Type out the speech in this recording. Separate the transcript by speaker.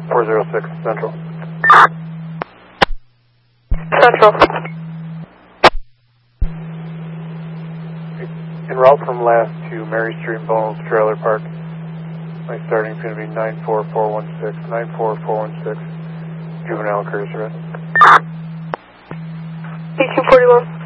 Speaker 1: 406 Central.
Speaker 2: Central.
Speaker 1: En route from last to Mary Street, Bones Trailer Park. My starting is going to be 94416. 94416. Juvenile Curtis Red.
Speaker 2: 1841.